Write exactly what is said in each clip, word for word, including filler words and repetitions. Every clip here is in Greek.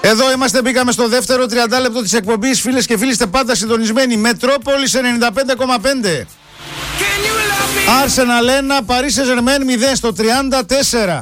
Εδώ είμαστε, μπήκαμε στο δεύτερο τριάντα λεπτό της εκπομπής. Φίλες και φίλοι, είστε πάντα συντονισμένοι. Μετρόπολης ενενήντα πέντε κόμμα πέντε. Arsenal ένα, Paris Saint-Germain μηδέν στο τριάντα τέσσερα.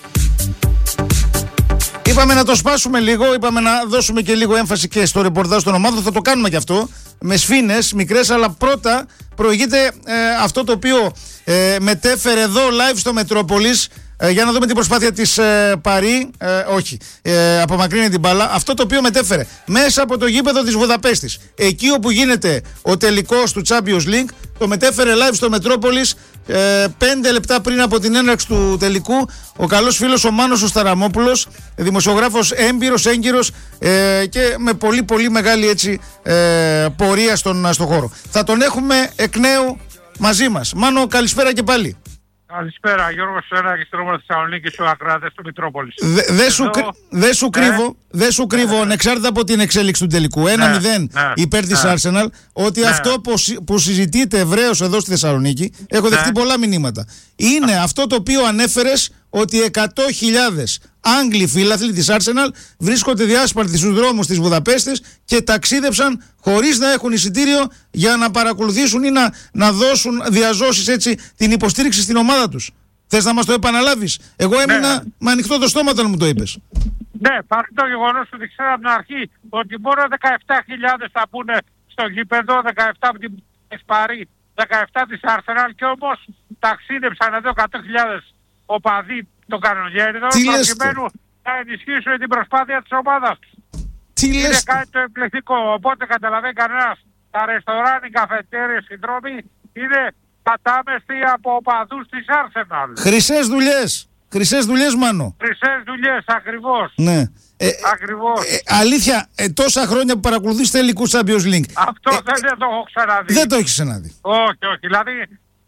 Είπαμε να το σπάσουμε λίγο, είπαμε να δώσουμε και λίγο έμφαση και στο ρεπορτάζ των ομάδων. Θα το κάνουμε και αυτό, με σφήνες μικρές, αλλά πρώτα προηγείται ε, αυτό το οποίο ε, μετέφερε εδώ live στο Μετρόπολης. Ε, για να δούμε την προσπάθεια της ε, Παρί, ε, όχι, ε, απομακρύνει την μπάλα. Αυτό το οποίο μετέφερε μέσα από το γήπεδο της Βουδαπέστης, εκεί όπου γίνεται ο τελικός του Champions League, το μετέφερε live στο Μετρόπολης ε, πέντε λεπτά πριν από την έναρξη του τελικού. Ο καλός φίλος ο Μάνος ο Σταραμόπουλος, δημοσιογράφος έμπειρος, έγκυρος ε, και με πολύ πολύ μεγάλη έτσι, ε, πορεία στον, στον χώρο. Θα τον έχουμε εκ νέου μαζί μας. Μάνο, καλησπέρα και πάλι. Καλησπέρα, Γιώργο Σένα και στην ομάδα Θεσσαλονίκη και ο Ακράτες του Μητρόπολης. Δεν δε σου, δε σου κρύβω, δε σου κρύβω, ανεξάρτητα από την εξέλιξη του τελικού, ένα μηδέν ναι, υπέρ ναι, της Arsenal, ότι ναι, αυτό που, που συζητείτε ευρέως εδώ στη Θεσσαλονίκη, έχω δεχτεί ναι, πολλά μηνύματα. Είναι ναι, αυτό το οποίο ανέφερες, ότι εκατό χιλιάδες Άγγλοι φίλαθλοι της Arsenal βρίσκονται διάσπαρτοι στους δρόμους της Βουδαπέστης και ταξίδεψαν χωρίς να έχουν εισιτήριο για να παρακολουθήσουν ή να, να δώσουν διαζώσεις έτσι την υποστήριξη στην ομάδα τους. Θες να μας το επαναλάβεις? Εγώ έμεινα ναι, με ανοιχτό το στόμα όταν μου το είπες. Ναι, υπάρχει το γεγονός ότι ξέρω από την αρχή ότι μόνο δεκαεπτά χιλιάδες θα πούνε στο γήπεδο, δεκαεπτά από την Παρί, δεκαεπτά της Arsenal, και όμως ταξίδεψαν εδώ εκατό χιλιάδες οπαδοί των κανονιέριδων προκειμένου να ενισχύσουν την προσπάθεια της ομάδας τους. Τι είναι λες? κάτι το εκπληκτικό. Οπότε καταλαβαίνει κανένας, τα ρεστοράν, οι καφετέρειες, οι δρόμοι είναι κατάμεστοι από οπαδούς της Arsenal. Χρυσές δουλειές. Χρυσές δουλειές, Μάνο. Χρυσές δουλειές, ακριβώς. Ναι. Ε, ακριβώς. Ε, αλήθεια, ε, τόσα χρόνια που παρακολουθείς τελικούς Champions League. Αυτό ε, δεν, δεν το έχω ξαναδεί. Δεν το έχεις ξαναδεί. Όχι, όχι. Δηλαδή,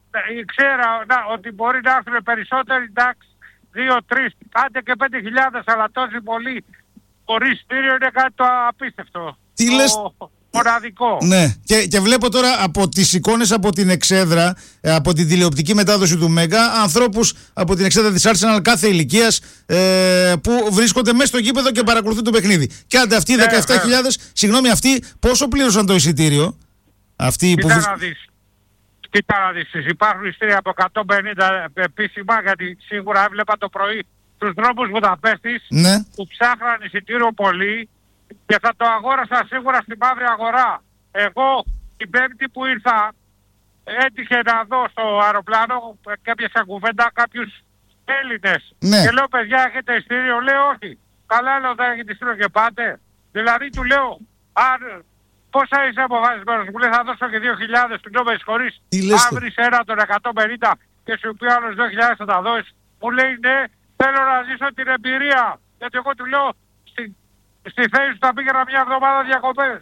ξέρα να, ότι μπορεί να έρθουν περισσότεροι, εντάξει, δύο τρεις, άντε και πέντε χιλιάδες, αλλά τόσοι πολλοί χωρίς εισιτήριο είναι κάτι το απίστευτο. Τι το λες? Μοναδικό. Ναι, και, και βλέπω τώρα από τις εικόνες από την εξέδρα, από την τηλεοπτική μετάδοση του Μέγκα, ανθρώπους από την εξέδρα της Arsenal κάθε ηλικίας ε, που βρίσκονται μέσα στο γήπεδο και παρακολουθούν το παιχνίδι. Και άντε αυτοί οι δεκαεπτά χιλιάδες, συγγνώμη, αυτοί πόσο πλήρωσαν το εισιτήριο? Αυτοί που Κοίτα να δεις. Κοίτα να δεις, υπάρχουν εισιτήρια από εκατόν πενήντα επίσημα, γιατί σίγουρα έβλεπα το πρωί στους δρόμους Βουδαπέστης ναι, που ψάχναν εισιτήριο πολύ και θα το αγόρασα σίγουρα στη μαύρη αγορά. Εγώ την Πέμπτη που ήρθα έτυχε να δω στο αεροπλάνο και έπιασα κουβέντα κάποιους Έλληνες. Ναι. Και λέω, παιδιά, έχετε εισιτήριο? Λέω, όχι. Καλά, λέω, δεν έχετε εισιτήριο και πάτε. Δηλαδή του λέω, αν πόσα είσαι αποφασισμένος? Μου λέει, θα δώσω και δύο χιλιάδες, του λέω, με συγχωρείς. Αν βρεις ένα των εκατόν πενήντα και σου πει άλλος δύο χιλιάδες θα τα δώσεις. Μου λέει, ναι, θέλω να ζήσω την εμπειρία. Γιατί εγώ του λέω, στη, στη θέση σου θα πήγαινα μια εβδομάδα διακοπές.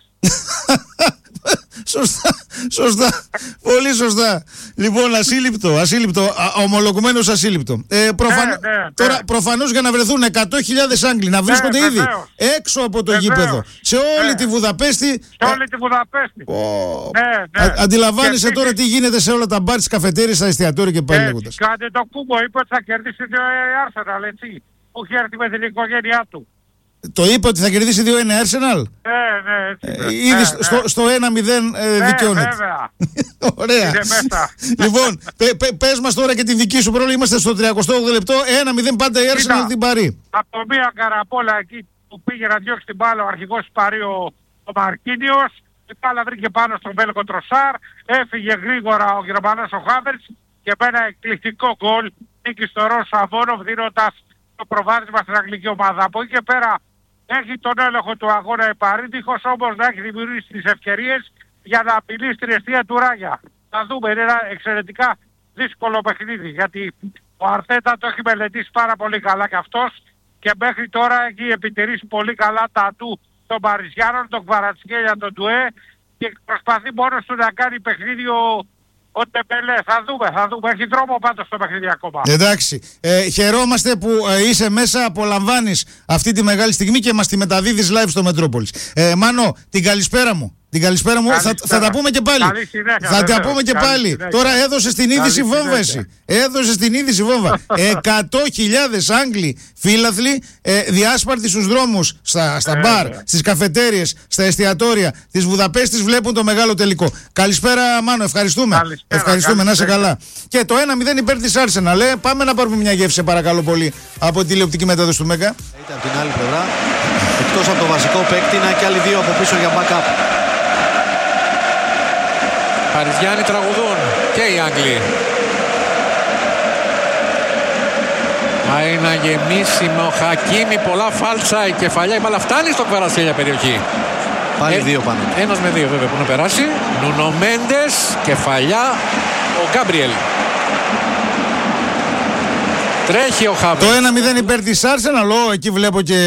Σωστά, σωστά, πολύ σωστά. Λοιπόν, ασύλληπτο, ασύλληπτο, α, ομολογουμένως ασύλληπτο. Ε, προφαν... ναι, ναι, ναι. Τώρα, προφανώς για να βρεθούν εκατό χιλιάδες Άγγλοι να βρίσκονται ναι, ήδη βεβαίως. έξω από το Βεβαίως. γήπεδο, σε όλη ναι. τη Βουδαπέστη. Σε όλη τη Βουδαπέστη. Oh. Ναι, ναι. Α, αντιλαμβάνεσαι και τώρα τι γίνεται σε όλα τα μπαρ, τις καφετέρειες, στα εστιατόρια και πάλι λέγοντας. Κάντε το κούμπο, είπε ότι θα κερδίσει το Arsenal, έτσι. Που έχει έρθει με την οικογένειά του. Το είπε ότι θα κερδίσει δύο ένα Arsenal. Ναι, ναι, έτσι. Ε, ήδη ναι, στο, ναι. στο ένα μηδέν ε, ναι, δικαιώνεται. Βέβαια. Ωραία. Είναι μέσα. Λοιπόν, πε, πε, πες μας τώρα και τη δική σου πρόλογη. Είμαστε στο τριάντα όγδοο λεπτό. ένα μηδέν πάντα η Arsenal την Παρί. Από μία καραπόλα εκεί που πήγε να διώξει την μπάλα ο αρχηγός της Παρί, ο, ο Μαρκίνιος. Η μπάλα βρήκε πάνω στον Βέλγο Τροσάρ. Έφυγε γρήγορα ο Γερμανός ο Χάβερτς και με ένα εκπληκτικό γκολ νίκη στο Ρώσο Αβόνοβ, δίνοντας το προβάδισμα στην αγγλική ομάδα. Από εκεί και πέρα έχει τον έλεγχο του αγώνα η Παρί, δίχως όμως να έχει δημιουργήσει τις ευκαιρίες για να απειλήσει την εστία του Ράγια. Θα δούμε, είναι ένα εξαιρετικά δύσκολο παιχνίδι, γιατί ο Αρτέτα το έχει μελετήσει πάρα πολύ καλά και αυτός και μέχρι τώρα έχει επιτηρήσει πολύ καλά τα ατού των Παριζιάνων, τον Κβαρατσχέλια, τον Ντουέ και προσπαθεί μόνος του να κάνει παιχνίδι ο, ο Τεμπελέ. Θα δούμε, θα δούμε. Έχει δρόμο πάντως στο παιχνίδι ακόμα. Εντάξει. Ε, χαιρόμαστε που ε, είσαι μέσα, απολαμβάνεις αυτή τη μεγάλη στιγμή και μας τη μεταδίδεις live στο Μετρόπολης. Ε, Μάνο, την καλησπέρα μου. Την καλησπέρα μου θα, θα τα πούμε και πάλι. Συνέχεια, θα βέβαια. τα πούμε και Καλή πάλι. συνέχεια. Τώρα έδωσε την είδηση Καλή βόμβα συνέχεια. εσύ. Έδωσε την είδηση βόμβα. εκατό χιλιάδες Άγγλοι φίλαθλοι ε, διάσπαρτοι στους δρόμους, στα, στα Ε, μπαρ, ναι. στις καφετέριες, στα εστιατόρια της Βουδαπέστης βλέπουν το μεγάλο τελικό. Καλησπέρα Μάνο, ευχαριστούμε. Καλησπέρα, ευχαριστούμε, να είσαι καλησπέρα. καλά. Και το ένα μηδέν υπέρ της Arsenal. Ε, πάμε να πάρουμε μια γεύση, παρακαλώ πολύ, από τη τηλεοπτική μετάδοση του Μέγκα. Ήταν την άλλη πλευρά. Εκτός από το βασικό παίκτη, να και άλλοι δύο από πίσω για backup. Παριζιάνοι τραγουδούν και οι Άγγλοι. Πάει να γεμίσει με ο Χακίμι, πολλά φάλτσα, η κεφαλιά, η μπάλα φτάνει στο Κβαρασχέλια περιοχή. Πάλι Ε, δύο πάνω. Ένας με δύο βέβαια που να περάσει. Νούνο Μέντες, κεφαλιά, ο Γκάμπριελ. Τρέχει ο Το Χάβερτς. ένα μηδέν υπέρ της Arsenal. Ω, εκεί βλέπω και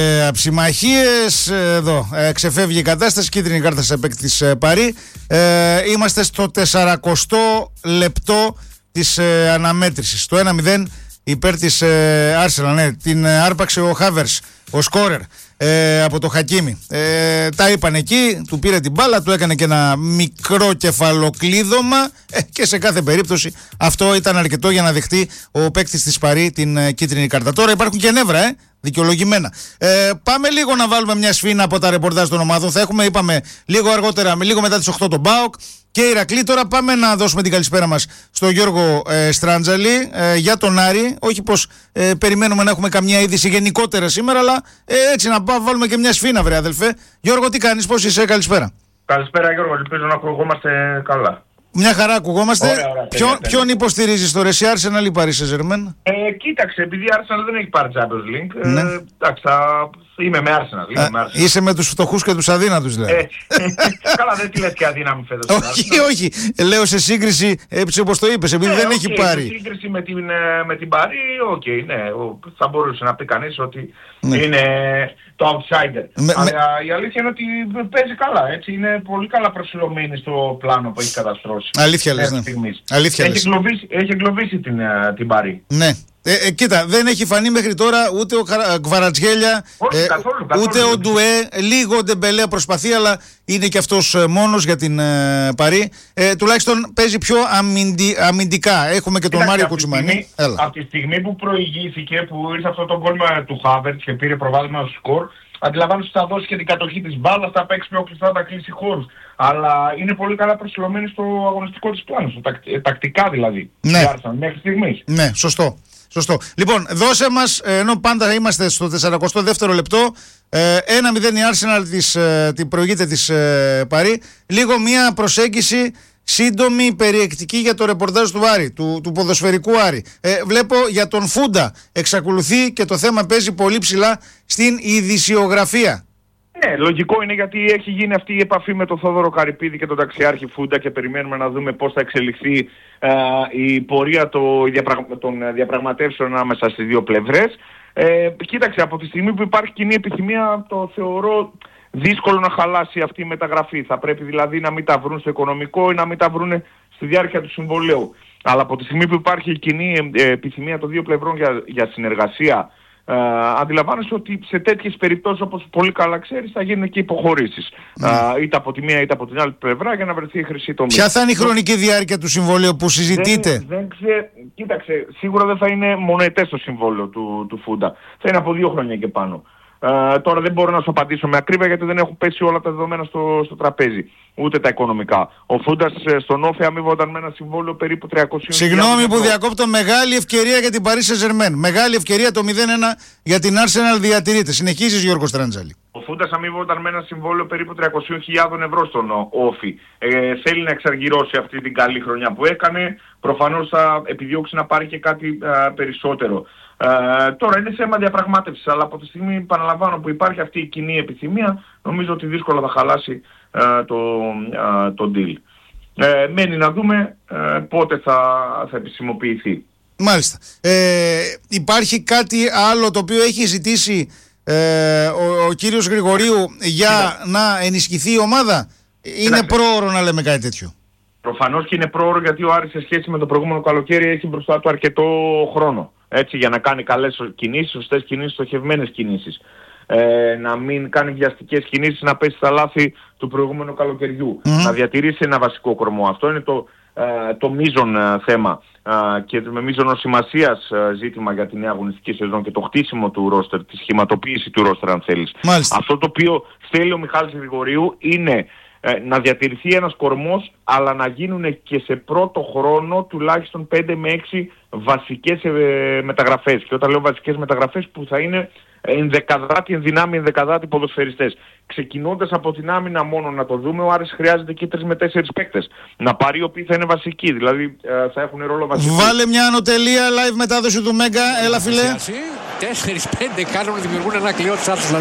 αψιμαχίες. Εδώ ε, ξεφεύγει η κατάσταση. Κίτρινη κάρτα σε παίκτη της ε, Παρί. Ε, είμαστε στο τεσσαρακοστό λεπτό της ε, αναμέτρησης. Το ένα μηδέν υπέρ της ε, Arsenal. Ναι, την ε, άρπαξε ο Χάβερς, ο σκόρερ, ε, από το Χακίμι. Ε, τα είπαν εκεί, του πήρε την μπάλα, του έκανε και ένα μικρό κεφαλοκλείδωμα ε, και σε κάθε περίπτωση αυτό ήταν αρκετό για να δεχτεί ο παίκτης της Παρί την ε, κίτρινη κάρτα. Τώρα υπάρχουν και νεύρα, ε, δικαιολογημένα. Ε, πάμε λίγο να βάλουμε μια σφήνα από τα ρεπορτάζ των ομάδων. Θα έχουμε, είπαμε, λίγο αργότερα, με λίγο μετά τις οκτώ τον ΠΑΟΚ και Ηρακλή. Τώρα πάμε να δώσουμε την καλησπέρα μας στον Γιώργο ε, Στράντζαλη ε, για τον Άρη. Όχι πως ε, περιμένουμε να έχουμε καμιά είδηση γενικότερα σήμερα, αλλά ε, έτσι να πά, βάλουμε και μια σφήνα, βρε αδελφέ. Γιώργο, τι κάνεις, πώς είσαι, καλησπέρα. Καλησπέρα Γιώργο, ελπίζω να ακουγόμαστε καλά. Μια χαρά ακουγόμαστε. Ωραία, ωραία, Ποιον, τέλεια, τέλεια. ποιον υποστηρίζεις τώρα, εσύ, Arsenal ή Paris Saint-Germain? Ε, κοίταξε, επειδή η Arsenal δεν έχει πάρει Champions League, Ναι. ε, εντάξει, θα... είμαι με Arsenal. Είμαι Α, με Arsenal. είσαι με τους φτωχούς και τους αδύνατους, δηλαδή. Ε, καλά, δεν τη λες και αδύναμη φέτος. όχι, όχι. Λέω σε σύγκριση, έτσι όπως το είπες, επειδή Ε, δεν οκ, έχει Σε πάρει. σύγκριση με την, ε, με την Παρί, οκ, ναι, ο- θα μπορούσε να πει κανείς ότι Ναι. είναι το outsider. Με- Αλλά η αλήθεια είναι ότι παίζει καλά, έτσι, είναι πολύ καλά προσιλωμένη στο πλάνο που έχει καταστρώσει. Αλήθεια λες, μέχρι ναι. στιγμής. Αλήθεια έχει λες. εγκλωβίσει, έχει εγκλωβίσει την, ε, την Παρί. Ναι. Ε, ε, κοίτα, δεν έχει φανεί μέχρι τώρα ούτε ο Χαρα- Γκβαρατζέλια, Όχι, καθόλου, καθόλου. ούτε ο Ντουέ. Λίγο ο Ντεμπελέ προσπαθεί, αλλά είναι και αυτός ε, μόνος για την ε, Παρί. Ε, τουλάχιστον παίζει πιο αμυντι, αμυντικά. Έχουμε και τον Κοίταξε, Μάριο από τη Κουτσουμανί. στιγμή- Έλα. Από τη στιγμή που προηγήθηκε, που ήρθε αυτό το γκολ με- του Χάβερτς και πήρε προβάδισμα στο σκορ, αντιλαμβάνεσαι ότι θα δώσει και την κατοχή της μπάλας, θα παίξει πιο κλειστά, θα κλείσει χώρους. Αλλά είναι πολύ καλά προσιλωμένη στο αγωνιστικό της πλάνο, στο τακ, ε, τακτικά δηλαδή. Ναι. η Arsenal, μέχρι στιγμής. Ναι, σωστό. Σωστό. Λοιπόν, δώσε μας, ε, ενώ πάντα είμαστε στο σαράντα δεύτερο λεπτό, ε, ένα μηδέν η Arsenal της, ε, την προηγείται της ε, Παρί, λίγο μια προσέγγιση σύντομη, περιεκτική για το ρεπορτάζ του Άρη, του, του ποδοσφαιρικού Άρη. Ε, βλέπω για τον Φούντα εξακολουθεί και το θέμα παίζει πολύ ψηλά στην ειδησιογραφία. Ναι, λογικό είναι γιατί έχει γίνει αυτή η επαφή με τον Θόδωρο Καρυπίδη και τον ταξιάρχη Φούντα και περιμένουμε να δούμε πώς θα εξελιχθεί ε, η πορεία το, η διαπραγμα- των ε, διαπραγματεύσεων ανάμεσα στις δύο πλευρές. Ε, κοίταξε, από τη στιγμή που υπάρχει κοινή επιθυμία, το θεωρώ δύσκολο να χαλάσει αυτή η μεταγραφή. Θα πρέπει δηλαδή να μην τα βρουν στο οικονομικό ή να μην τα βρουν στη διάρκεια του συμβολέου. Αλλά από τη στιγμή που υπάρχει κοινή ε, επιθυμία των δύο πλευρών για, για συνεργασία, ε, αντιλαμβάνεσαι ότι σε τέτοιες περιπτώσεις, όπως πολύ καλά ξέρεις, θα γίνουν και υποχωρήσεις. Ε, είτε από τη μία είτε από την άλλη πλευρά για να βρεθεί η χρυσή τομή. Ποια θα είναι η χρονική διάρκεια του συμβολίου που συζητείτε? Δεν, δεν ξέ... Κοίταξε, σίγουρα δεν θα είναι μονοετές το συμβόλαιο του, του Φούντα. Θα είναι από δύο χρόνια και πάνω. Ε, τώρα δεν μπορώ να σου απαντήσω με ακρίβεια γιατί δεν έχουν πέσει όλα τα δεδομένα στο, στο τραπέζι. Ούτε τα οικονομικά. Ο Φούντας ε, στον Όφη αμείβονταν με ένα συμβόλαιο περίπου τριακόσιες χιλιάδες Συγγνώμη που ευρώ. διακόπτω, μεγάλη ευκαιρία για την Paris Saint-Germain. Μεγάλη ευκαιρία, το μηδέν ένα για την Arsenal διατηρείται. Συνεχίζεις, Γιώργο Στραντζάλη. Ο Φούντας αμείβονταν με ένα συμβόλαιο περίπου τριακόσιες χιλιάδες ευρώ στον Όφη. Ε, θέλει να εξαργυρώσει αυτή την καλή χρονιά που έκανε. Προφανώς θα επιδιώξει να πάρει και κάτι ε, περισσότερο. Ε, τώρα είναι θέμα διαπραγμάτευσης, αλλά από τη στιγμή, επαναλαμβάνω, που υπάρχει αυτή η κοινή επιθυμία, νομίζω ότι δύσκολα θα χαλάσει ε, το, ε, το deal. Ε, μένει να δούμε ε, πότε θα, θα επισημοποιηθεί. Μάλιστα. Ε, υπάρχει κάτι άλλο το οποίο έχει ζητήσει ε, ο, ο κύριος Γρηγορίου για να ενισχυθεί η ομάδα? Είναι Κοιτάξτε. πρόωρο να λέμε κάτι τέτοιο? Προφανώς και είναι πρόωρο γιατί ο Άρης σε σχέση με το προηγούμενο καλοκαίρι έχει μπροστά του αρκετό χρόνο. Έτσι, για να κάνει καλές κινήσεις, σωστές κινήσεις, στοχευμένες κινήσεις. ε, να μην κάνει βιαστικές κινήσεις, να πέσει στα λάθη του προηγούμενου καλοκαιριού. Mm. Να διατηρήσει ένα βασικό κορμό. Αυτό είναι το, ε, το μείζον ε, θέμα ε, και με μείζον σημασίας ε, ζήτημα για την νέα αγωνιστική σεζόν και το χτίσιμο του ρόστερ, τη σχηματοποίηση του ρόστερ αν θέλεις. Μάλιστα. Αυτό το οποίο θέλει ο Μιχάλης Γρηγορίου είναι ε, να διατηρηθεί ένας κορμός, αλλά να γίνουν και σε πρώτο χρόνο τουλάχιστον πέντε με έξι βασικές ε, μεταγραφές. Και όταν λέω βασικές μεταγραφές, που θα είναι ενδεκαδάτη, ενδυνάμει ενδεκαδάτη ποδοσφαιριστές. Ξεκινώντας από την άμυνα μόνο να το δούμε, ο Άρης χρειάζεται και τρεις με τέσσερις παίκτες. Να πάρει οι οποίοι θα είναι βασικοί, δηλαδή ε, θα έχουν ρόλο βασικό. Βάλε μια ανωτελεία live μετάδοση του Μέγκα, έλα φιλέ. τέσσερα πέντε κάνουν, δημιουργούν ένα κλειό της Άρης.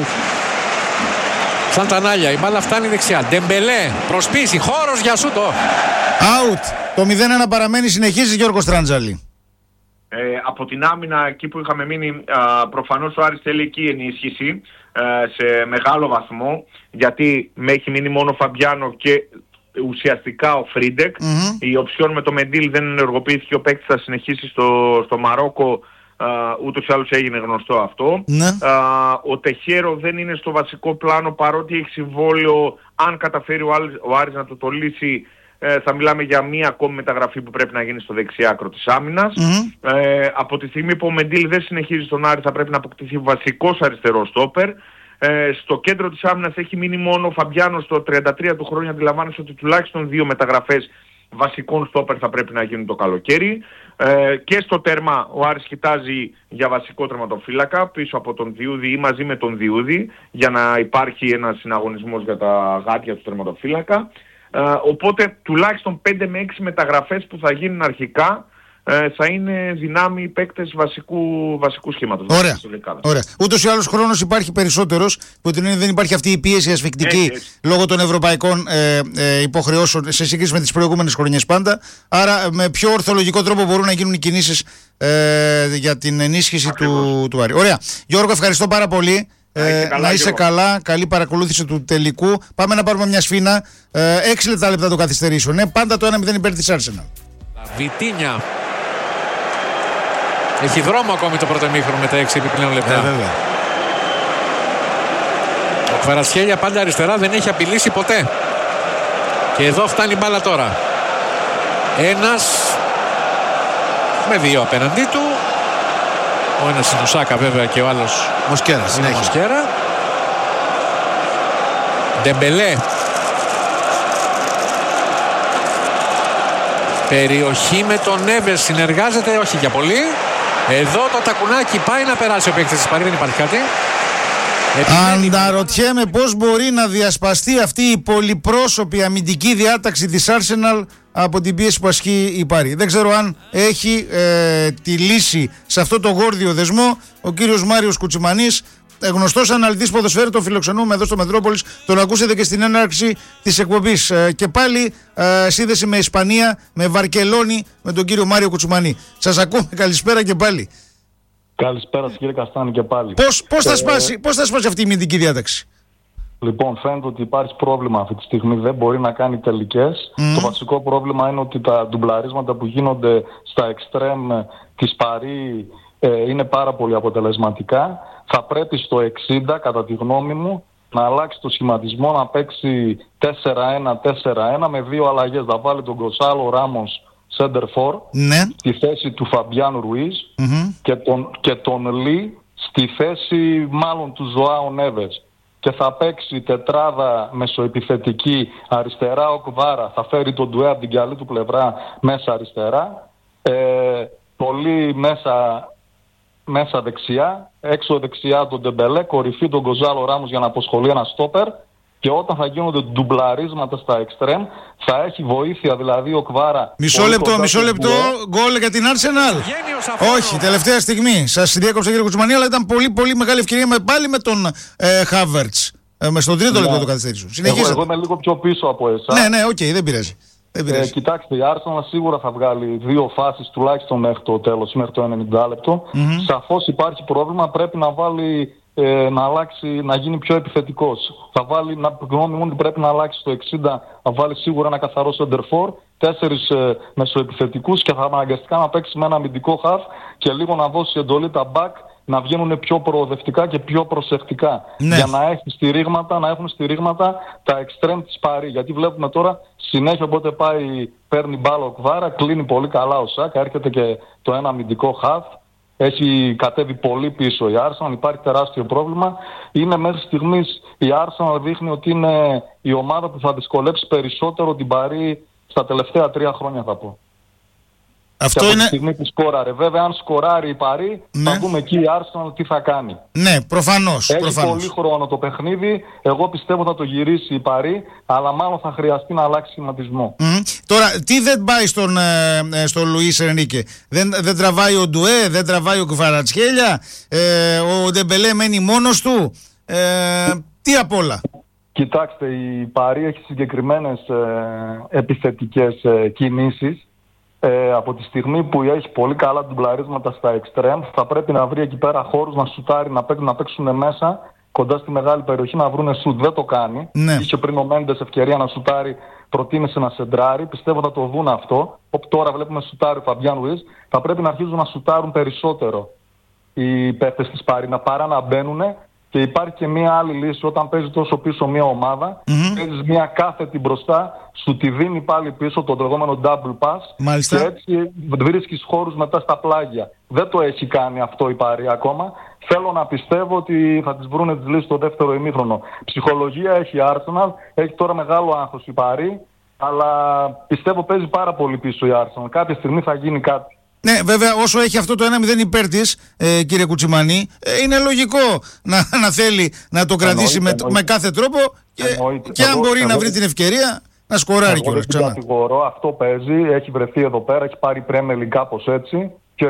Σαν τα νάλια, η μπάλα φτάνει δεξιά. Ντεμπελέ, προσπίση, χώρος για σούτο. Out. Το μηδέν ένα παραμένει, συνεχίζει Γιώργος Τράντζαλη. Ε, από την άμυνα, εκεί που είχαμε μείνει, α, προφανώς ο Άρης θέλει εκεί ενίσχυση α, σε μεγάλο βαθμό, γιατί με έχει μείνει μόνο ο Φαμπιάνο και ουσιαστικά ο Φρίντεκ. Mm-hmm. Η οψιόν με το Μεντίλ δεν ενεργοποιήθηκε, ο παίκτης θα συνεχίσει στο, στο Μαρόκο, α, ούτως ή άλλως έγινε γνωστό αυτό. Mm-hmm. Α, ο Τεχέρο δεν είναι στο βασικό πλάνο, παρότι έχει συμβόλαιο, αν καταφέρει ο, Άρης, ο Άρης να το το λύσει, θα μιλάμε για μία ακόμη μεταγραφή που πρέπει να γίνει στο δεξιάκρο της άμυνας. Mm-hmm. Ε, από τη στιγμή που ο Μεντίλ δεν συνεχίζει στον Άρη, θα πρέπει να αποκτηθεί βασικός αριστερός στόπερ. Ε, στο κέντρο της άμυνας έχει μείνει μόνο ο Φαμπιάνο στο τριάντα τρία του χρόνια. Αντιλαμβάνεσαι ότι τουλάχιστον δύο μεταγραφές βασικών στόπερ θα πρέπει να γίνουν το καλοκαίρι. Ε, και στο τέρμα ο Άρης κοιτάζει για βασικό τερματοφύλακα πίσω από τον Διούδη ή μαζί με τον Διούδη, για να υπάρχει ένας συναγωνισμός για τα γάτια του τερματοφύλακα. Uh, οπότε τουλάχιστον πέντε με έξι μεταγραφές που θα γίνουν αρχικά uh, θα είναι δυνάμοι παίκτες βασικού, βασικού σχήματος. Ωραία. Ωραία. Ούτως ή άλλως χρόνος υπάρχει περισσότερος, που δεν υπάρχει αυτή η πίεση ασφικτική έτσι, έτσι. λόγω των ευρωπαϊκών ε, ε, υποχρεώσεων σε σύγκριση με τις προηγούμενες χρονιές πάντα. Άρα με πιο ορθολογικό τρόπο μπορούν να γίνουν οι κινήσεις ε, για την ενίσχυση του, του Άρη. Ωραία. Γιώργο, ευχαριστώ πάρα πολύ. Ε, καλά, να είσαι καλά, καλή παρακολούθηση του τελικού. Πάμε να πάρουμε μια σφίνα. ε, Έξι λεπτά λεπτά το καθυστερήσουν. Ναι, πάντα το ένα μηδέν υπέρ της Arsenal. Βιτίνια. Έχει δρόμο ακόμη το πρώτο ημίχρονο με τα έξι επιπλέον λεπτά. ε, βέβαια. Ο Κβαρασχέλια πάντα αριστερά, δεν έχει απειλήσει ποτέ. Και εδώ φτάνει η μπάλα τώρα. Ένας με δύο απέναντί του. Ο ένας είναι ο Σάκα βέβαια και ο άλλος Μοσκέρα. είναι Μοσκέρα. Ντεμπελέ. Περιοχή με τον Νέβες, συνεργάζεται, όχι για πολύ. Εδώ το τακουνάκι πάει να περάσει ο παίκτης της Παρί, δεν υπάρχει κάτι. Αναρωτιέμαι πώς μπορεί να διασπαστεί αυτή η πολυπρόσωπη αμυντική διάταξη της Arsenal από την πίεση που ασκεί η Πάρη. Δεν ξέρω αν έχει ε, τη λύση σε αυτό το γόρδιο δεσμό ο κύριος Μάριος Κουτσιμανής, γνωστός αναλυτής ποδοσφαίρου, τον φιλοξενούμε εδώ στο Μετρόπολης, τον ακούσατε και στην έναρξη της εκπομπής. Ε, και πάλι ε, σύνδεση με Ισπανία, με Βαρκελόνη, με τον κύριο Μάριο Κουτσιμανή. Σας ακούμε, καλησπέρα και πάλι. Καλησπέρα κύριε Καστάνη και πάλι. Πώς, πώς, θα σπάσει, πώς θα σπάσει αυτή η μυντική διάταξη? Λοιπόν, φαίνεται ότι υπάρχει πρόβλημα αυτή τη στιγμή, δεν μπορεί να κάνει τελικές. Mm. Το βασικό πρόβλημα είναι ότι τα ντουμπλαρίσματα που γίνονται στα εξτρέμ της Παρί ε, είναι πάρα πολύ αποτελεσματικά. Θα πρέπει στο εξήντα, κατά τη γνώμη μου, να αλλάξει το σχηματισμό, να παίξει τέσσερα ένα τέσσερα ένα με δύο αλλαγές. Θα βάλει τον Γκοσάλο Ράμος center for, ναι, στη θέση του Φαμπιάν Ρουίζ mm-hmm. και τον, και τον Λί στη θέση μάλλον του Ζωάο Νέβες. Και θα παίξει τετράδα μεσοεπιθετική αριστερά. Ο Κβάρα θα φέρει τον Ντουέ από την καλή του πλευρά μέσα αριστερά. Ε, πολύ μέσα, μέσα δεξιά. Έξω δεξιά τον Ντεμπελέ. Κορυφή τον Γκοζάλο Ράμος για να αποσχολεί ένα στόπερ. Και όταν θα γίνονται ντουμπλαρίσματα στα εξτρέμ, θα έχει βοήθεια δηλαδή ο Κβάρα. Μισό λεπτό, μισό λεπτό. Γκολ για την Arsenal. Όχι, τελευταία στιγμή. Σας διέκοψα κύριε Κουτσουμανή, αλλά ήταν πολύ πολύ μεγάλη ευκαιρία με, πάλι με τον Χάβερτς. Ε, με στον τρίτο ναι. λεπτό το καθυστέρησο. Εγώ, εγώ είμαι λίγο πιο πίσω από εσάς. Ναι, ναι, οκ, okay, δεν πειράζει. Δεν πειράζει. Ε, κοιτάξτε, η Arsenal σίγουρα θα βγάλει δύο φάσεις τουλάχιστον μέχρι το τέλος, μέχρι το ενενήντα λεπτό. Mm-hmm. Σαφώς υπάρχει πρόβλημα, πρέπει να βάλει ε, να αλλάξει, να γίνει πιο επιθετικός. Θα βάλει, να γνώμη μου, ότι πρέπει να αλλάξει στο εξήντα, να βάλει σίγουρα ένα καθαρό σεντερφόρ, τέσσερις ε, μεσοεπιθετικούς και θα αναγκαστικά να παίξει με ένα αμυντικό χαφ και λίγο να δώσει εντολή τα back να βγαίνουν πιο προοδευτικά και πιο προσεκτικά. Ναι. Για να, έχει στηρίγματα, να έχουν στηρίγματα τα εξτρέμ της Παρί. Γιατί βλέπουμε τώρα συνέχεια όποτε πάει, παίρνει μπάλα ο Κβάρα, κλείνει πολύ καλά ο Σάκα, έρχεται και το ένα αμυντικό χαφ. Έχει κατέβει πολύ πίσω η Arsenal, υπάρχει τεράστιο πρόβλημα. Είναι μέχρι στιγμής η Arsenal δείχνει ότι είναι η ομάδα που θα δυσκολέψει περισσότερο την Παρί στα τελευταία τρία χρόνια, θα πω. Αυτό και είναι. Από τη στιγμή που σκόραρε. Βέβαια, αν σκοράρει η Παρί, ναι. θα δούμε εκεί η Arsenal τι θα κάνει. Ναι, προφανώς. Έχει προφανώς. πολύ χρόνο το παιχνίδι. Εγώ πιστεύω θα το γυρίσει η Παρί, αλλά μάλλον θα χρειαστεί να αλλάξει σχηματισμό. Mm-hmm. Τώρα, τι δεν πάει στον, ε, στον Λουίς Ενρίκε? Δεν, δεν τραβάει ο Ντουέ, δεν τραβάει ο Κβαρατσχέλια, ε, ο Ντεμπελέ μένει μόνος του. Ε, τι απ' όλα? Κοιτάξτε, η Παρί έχει συγκεκριμένες ε, επιθετικές ε, κινήσεις. Ε, από τη στιγμή που έχει πολύ καλά ντουμπλαρίσματα στα εξτρέμ, θα πρέπει να βρει εκεί πέρα χώρους να σουτάρει, να παίξουν, να παίξουν μέσα κοντά στη μεγάλη περιοχή, να βρουν σουτ. Δεν το κάνει. Ναι. Είχε πριν ο Μέντες ευκαιρία να σουτάρει, προτίμησε να σεντράρει. Πιστεύω θα το δουν αυτό. Όπου τώρα βλέπουμε σουτάρει ο Φαμπιάν Ρουίζ, θα πρέπει να αρχίζουν να σουτάρουν περισσότερο οι παίκτες της Παρί, να παρά να μπαίνουν. Και υπάρχει και μία άλλη λύση όταν παίζει τόσο πίσω μία ομάδα. Mm-hmm. Παίζεις μία κάθετη μπροστά, σου τη δίνει πάλι πίσω το λεγόμενο double pass. Μάλιστα. Και έτσι βρίσκεις χώρους μετά στα πλάγια. Δεν το έχει κάνει αυτό η Παρί ακόμα. Θέλω να πιστεύω ότι θα τις βρούνε τις λύσεις στο δεύτερο ημίχρονο. Ψυχολογία έχει η Arsenal, έχει τώρα μεγάλο άγχος η Παρί, αλλά πιστεύω παίζει πάρα πολύ πίσω η Arsenal. Κάποια στιγμή θα γίνει κάτι. Ναι, βέβαια, όσο έχει αυτό το ένα μηδέν υπέρ της, ε, κύριε Κουτσιμανή, ε, είναι λογικό να, να θέλει να το κρατήσει εννοείται, με, με κάθε τρόπο και, και αν εγώ, μπορεί εγώ, να βρει την ευκαιρία να σκοράρει κιόλας ξανά. Δεν κατηγορώ, αυτό παίζει, έχει βρεθεί εδώ πέρα, έχει πάρει Premier League κάπως έτσι, πιο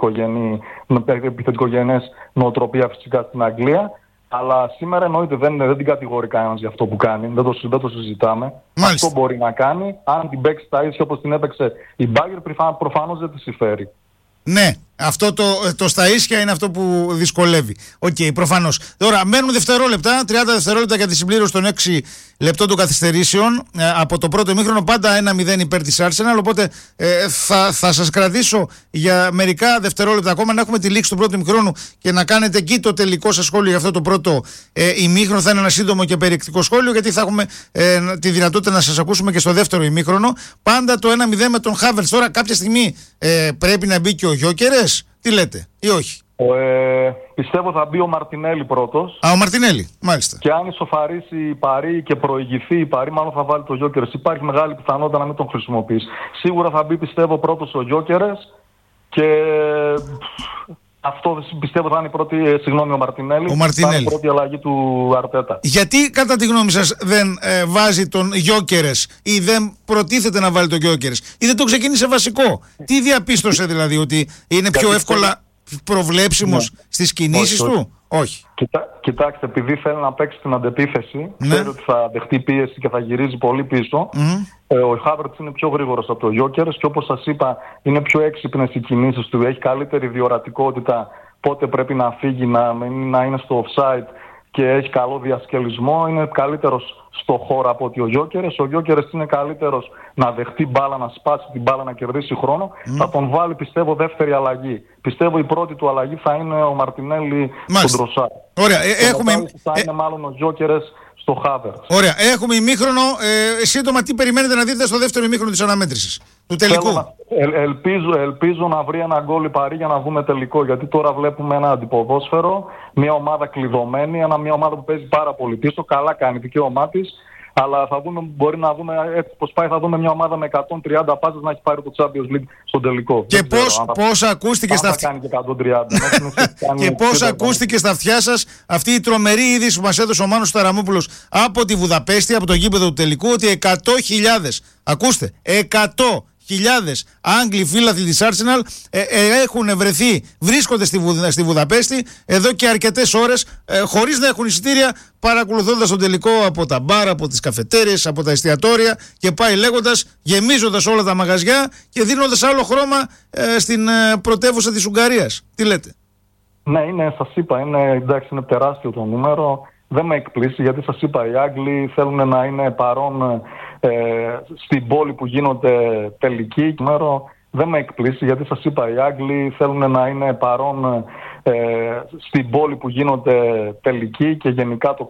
επιθετικογενές νοοτροπία φυσικά στην Αγγλία. Αλλά σήμερα εννοείται δεν, δεν την κατηγορεί κανένας για αυτό που κάνει, δεν το, δεν το συζητάμε. Μάλιστα. Αυτό μπορεί να κάνει. Αν την παίξει τα ίσια όπως την έπαιξε η Bayern, προφανώς δεν τη συμφέρει. Ναι, αυτό το, το στα ίσια είναι αυτό που δυσκολεύει. Οκ, okay, προφανώς. Τώρα μένουν δευτερόλεπτα, τριάντα δευτερόλεπτα για τη συμπλήρωση των έξι λεπτών των καθυστερήσεων. Ε, από το πρώτο ημίχρονο πάντα ένα μηδέν υπέρ της Arsenal. Οπότε ε, θα, θα σας κρατήσω για μερικά δευτερόλεπτα ακόμα να έχουμε τη λήξη του πρώτου ημίχρονου και να κάνετε εκεί το τελικό σας σχόλιο για αυτό το πρώτο ε, ημίχρονο. Θα είναι ένα σύντομο και περιεκτικό σχόλιο, γιατί θα έχουμε ε, τη δυνατότητα να σας ακούσουμε και στο δεύτερο ημίχρονο. Πάντα το ένα μηδέν με τον Havertz. Τώρα κάποια στιγμή ε, πρέπει να μπει και ο Γιόκερες. Τι λέτε, ή όχι? Ε, πιστεύω θα μπει ο Μαρτινέλη πρώτος. Α, ο Μαρτινέλη, μάλιστα. Και αν ισοφαρίσει η Παρί και προηγηθεί η Παρί, μάλλον θα βάλει το Γιόκερες. Υπάρχει μεγάλη πιθανότητα να μην τον χρησιμοποιήσει. Σίγουρα θα μπει, πιστεύω, πρώτος ο Γιόκερες. Και αυτό πιστεύω θα είναι η πρώτη, συγγνώμη, ο Μαρτινέλη. Ο Μαρτινέλη. Θα είναι η πρώτη αλλαγή του Αρτέτα. Γιατί κατά τη γνώμη σας δεν ε, βάζει τον Γιόκερες ή δεν προτίθεται να βάλει τον Γιόκερες ή δεν το ξεκίνησε βασικό? Τι διαπίστωσε δηλαδή, ότι είναι πιο Γιατί εύκολα προβλέψιμος ναι. στις κινήσεις όχι, του? Όχι. όχι. Κοιτά, κοιτάξτε, επειδή θέλει να παίξει την αντεπίθεση, ναι. ξέρει ότι θα δεχτεί πίεση και θα γυρίζει πολύ πίσω. Mm-hmm. Ε, ο Havertz είναι πιο γρήγορος από το Γιόκερες και όπως σας είπα είναι πιο έξυπνες οι κινήσεις του. Έχει καλύτερη διορατικότητα, πότε πρέπει να φύγει, να, να είναι στο offside και έχει καλό διασκελισμό. Είναι καλύτερος στο χώρο από ότι ο Γιόκερες. Ο Γιόκερες είναι καλύτερος να δεχτεί μπάλα, να σπάσει την μπάλα, να κερδίσει χρόνο. Mm. Θα τον βάλει, πιστεύω, δεύτερη αλλαγή. Πιστεύω η πρώτη του αλλαγή θα είναι ο Μαρτινέλη στον Τροσάρ. Ωραία. Ε, έχουμε... Θα είναι μάλλον ο Γιόκερες στο Havertz. Ωραία. Έχουμε ημίχρονο. Ε, σύντομα, τι περιμένετε να δείτε στο δεύτερο ημίχρονο της αναμέτρησης του τελικού? Να... Ε, ελπίζω, ελπίζω να βρει ένα γκόλ η Παρί για να δούμε τελικό. Γιατί τώρα βλέπουμε ένα αντιποδόσφαιρο, μια ομάδα κλειδωμένη, ένα, μια ομάδα που παίζει πάρα πολύ πίσω. Καλά κάνει, δικαίωμά της. Αλλά θα δούμε, μπορεί να δούμε, έτσι πως πάει, θα δούμε μια ομάδα με εκατόν τριάντα πάσες να έχει πάρει το Champions League στον τελικό. Και πώς, πώς ακούστηκε στα αυτιά... και εκατόν τριάντα. Και πώς ακούστηκε στα αυτιά σας αυτή η τρομερή είδηση που μας έδωσε ο Μάνος Ταραμόπουλος από τη Βουδαπέστη, από το γήπεδο του τελικού, ότι εκατό χιλιάδες, ακούστε, εκατό χιλιάδες Άγγλοι φίλαθλοι της Arsenal ε, ε, έχουν βρεθεί, βρίσκονται στη, Βουδα, στη Βουδαπέστη εδώ και αρκετές ώρες ε, χωρίς να έχουν εισιτήρια, παρακολουθώντας τον τελικό από τα μπάρα, από τις καφετέριες, από τα εστιατόρια και πάει λέγοντας, γεμίζοντας όλα τα μαγαζιά και δίνοντας άλλο χρώμα ε, στην ε, πρωτεύουσα της Ουγγαρίας. Τι λέτε? Ναι, είναι, σας είπα, είναι, εντάξει, είναι τεράστιο το νούμερο. Δεν με εκπλήσει γιατί σας είπα, οι Άγγλοι θέλουν να είναι παρόν ε, στην πόλη που γίνονται τελικοί. Δεν με εκπλήσει γιατί σας είπα, οι Άγγλοι θέλουν να είναι παρόν ε, στην πόλη που γίνονται τελικοί και γενικά το